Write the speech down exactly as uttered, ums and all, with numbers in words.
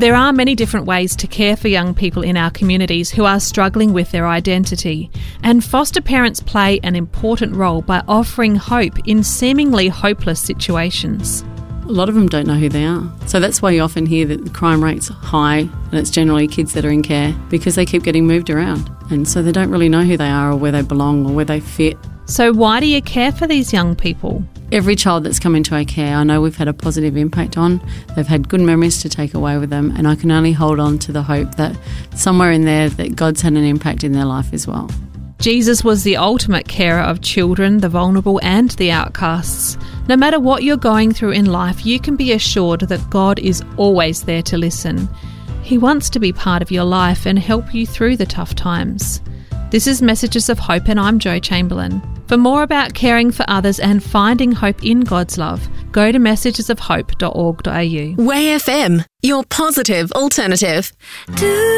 There are many different ways to care for young people in our communities who are struggling with their identity, and foster parents play an important role by offering hope in seemingly hopeless situations. A lot of them don't know who they are. So that's why you often hear that the crime rate's high, and it's generally kids that are in care, because they keep getting moved around. And so they don't really know who they are or where they belong or where they fit. So why do you care for these young people? Every child that's come into our care, I know we've had a positive impact on. They've had good memories to take away with them, and I can only hold on to the hope that somewhere in there that God's had an impact in their life as well. Jesus was the ultimate carer of children, the vulnerable and the outcasts. No matter what you're going through in life, you can be assured that God is always there to listen. He wants to be part of your life and help you through the tough times. This is Messages of Hope, and I'm Jo Chamberlain. For more about caring for others and finding hope in God's love, go to messages of hope dot org dot a u. Way F M, your positive alternative. Do